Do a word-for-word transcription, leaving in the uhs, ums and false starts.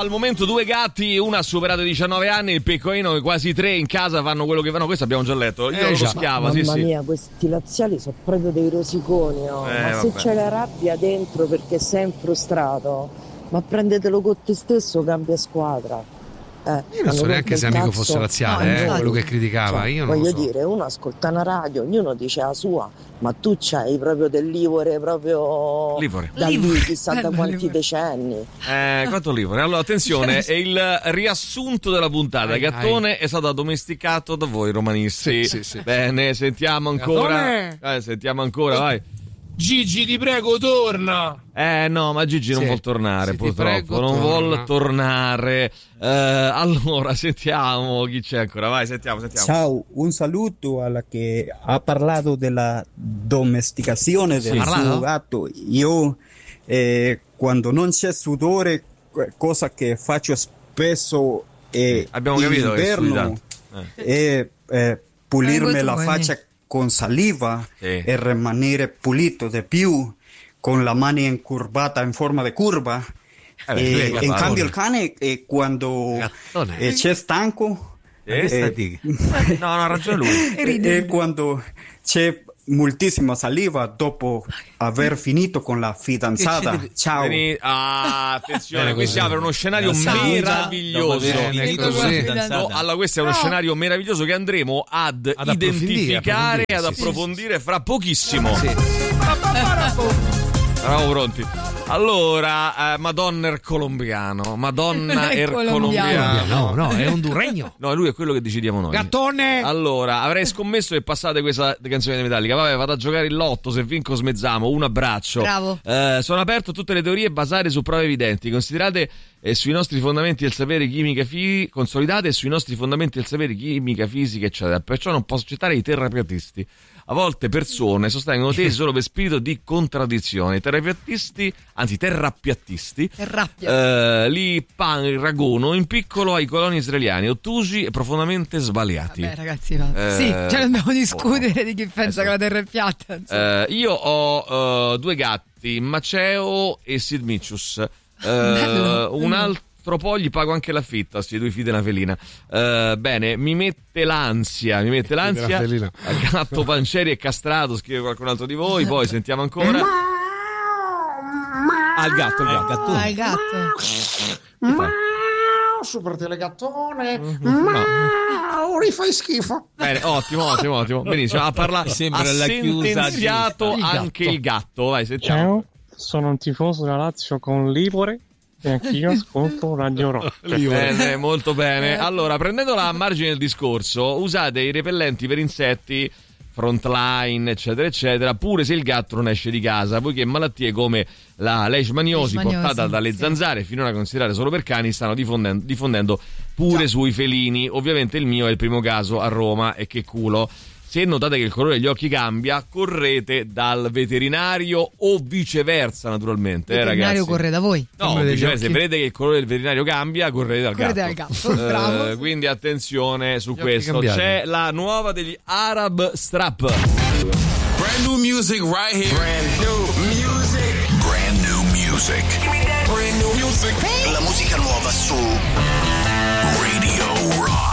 al momento due gatti, una ha superato i diciannove anni, il piccolino, quasi tre in casa fanno quello che fanno. Questo abbiamo già letto. Io Eh, lo già. schiava, Mamma sì, mia, sì. questi laziali sono proprio dei rosiconi, oh. Eh, Ma se vabbè. c'è la rabbia dentro perché sei frustrato, ma prendetelo con te stesso, cambia squadra. Eh, Io non so neanche se amico fosse laziale, No, eh, infatti. quello che criticava. Cioè, Io non voglio lo so. dire, uno ascolta una radio, ognuno dice la sua, ma tu c'hai proprio del livore proprio Livore. da Livore. lì, chissà da Bello, quanti livore. decenni. Eh, quanto livore. Allora, attenzione, è il riassunto della puntata. Ai, Gattone è stato addomesticato da voi romanisti. Sì, sì, sì. Bene, sentiamo ancora. Gattone! Eh, sentiamo ancora, vai. Gigi, ti prego, torna. Eh no, ma Gigi non Sì. vuol tornare, Sì, ti purtroppo. prego, non torna. vuol tornare. Eh, allora, sentiamo chi c'è ancora. Vai, sentiamo, sentiamo. Ciao, un saluto alla che ha parlato della domesticazione del Sì. Parlato? suo gatto. Io eh, quando non c'è sudore, que- cosa che faccio spesso è Abbiamo capito che studi inverno, tanto. è eh, pulirmi Prego, la tu, faccia con saliva Sì. e rimanere pulito di più con la mano incurvata in forma di curva. Eh beh, E- lui è in gattone. cambio il cane eh, quando Gattone. eh, c'è stanco Eh? Questa eh, ti- No, no, ha ragione lui. e, e quando c'è moltissima saliva dopo aver finito con la fidanzata. Che ci Ciao. Veni- Ah, attenzione, Bene qui così. si apre uno scenario Ciao. meraviglioso. Dopo aver finito con la così. fidanzata. No, allora questo è uno scenario meraviglioso che andremo ad, Ad approfondire, identificare e ad approfondire, sì, approfondire fra pochissimo. Sì. Eravamo pronti. Allora, eh, Madonna er colombiano, Madonna È er colombiano. colombiano. No, no, è honduregno. No, lui è quello che decidiamo noi. Gattone! Allora, avrei scommesso che passate questa canzone di Metallica. Vabbè, vado a giocare il lotto, se vinco smezzamo. Un abbraccio. Bravo. Eh, sono aperto a tutte le teorie basate su prove evidenti, considerate eh, sui nostri fondamenti del sapere chimica fi- consolidate e sui nostri fondamenti del sapere chimica, fisica, eccetera. Perciò non posso accettare i terrapiattisti. A volte persone sostengono tesi solo per spirito di contraddizione. I terrapiattisti, anzi terrapiattisti, Terrappia. eh, li paragono in piccolo ai coloni israeliani, ottusi e profondamente sbagliati. Vabbè, ragazzi, va. Eh, sì, cioè dobbiamo discutere oh. di chi pensa Eh, che la terra è piatta. insomma. Eh, io ho eh, due gatti, Maceo e Sidmicius. Eh, Bello. un altro po' gli pago anche l'affitto, sti due figli della felina. Eh, bene, mi mette l'ansia, mi mette l'ansia. felina. Gatto Pancieri è castrato, scrive qualcun altro di voi, poi sentiamo ancora. Ah, il gatto, il gatto. Ah, il gatto. Super telegattone. No. Rifai schifo. Bene, ottimo, ottimo, ottimo. Benissimo, ha parlato, Sembra ha la chiusa sentenziato giusta. Il anche gatto. il gatto. Vai, sentiamo. Ciao, sono un tifoso della Lazio con Livore e anch'io ascolto Radio Rock. Bene, molto bene. Allora, prendendola a margine del discorso, usate i repellenti per insetti, frontline, eccetera, eccetera, pure se il gatto non esce di casa, poiché malattie come la leishmaniosi, Leishmaniosi, portata dalle sì. zanzare, finora considerate solo per cani, stanno diffondendo, diffondendo pure sui felini. Ovviamente il mio è il primo caso a Roma, e che culo. Se notate che il colore degli occhi cambia, correte dal veterinario o viceversa, naturalmente. Il eh, veterinario ragazzi. corre da voi. No, Colore degli viceversa, se occhi. vedete che il colore del veterinario cambia, correte dal Correte gatto. dal gatto, bravo. Eh, quindi attenzione su Gli occhi questo. cambiati. C'è la nuova degli Arab Strap. Brand new music right here. Brand new music. Brand new music. Brand new music. La musica nuova su Radio Rock.